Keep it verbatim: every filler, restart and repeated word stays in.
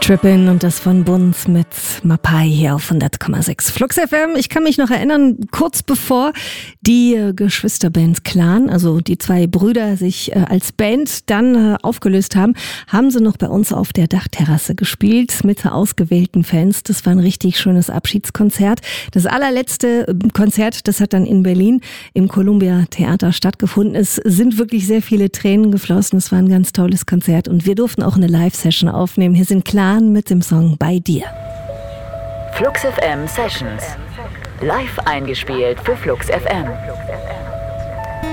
Trippin und das von Bunz mit Mapai hier auf hundert Komma sechs Flux F M. Ich kann mich noch erinnern, kurz bevor die äh, Geschwisterband Clan, also die zwei Brüder, sich äh, als Band dann äh, aufgelöst haben, haben sie noch bei uns auf der Dachterrasse gespielt mit ausgewählten Fans. Das war ein richtig schönes Abschiedskonzert. Das allerletzte äh, Konzert, das hat dann in Berlin im Columbia Theater stattgefunden. Es sind wirklich sehr viele Tränen geflossen. Es war ein ganz tolles Konzert und wir durften auch eine Live-Session aufnehmen. Hier sind Clan mit dem Song Bei dir. Flux F M Sessions. Live eingespielt für Flux F M.